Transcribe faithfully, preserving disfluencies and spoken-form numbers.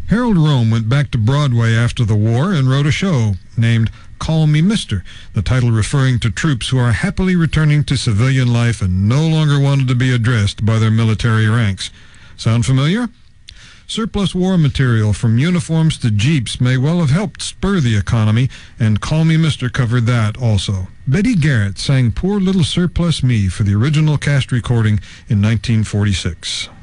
Harold Rome went back to Broadway after the war and wrote a show named Call Me Mister, the title referring to troops who are happily returning to civilian life and no longer wanted to be addressed by their military ranks. Sound familiar? Surplus war material from uniforms to jeeps may well have helped spur the economy, and Call Me Mister covered that also. Betty Garrett sang Poor Little Surplus Me for the original cast recording in nineteen forty-six.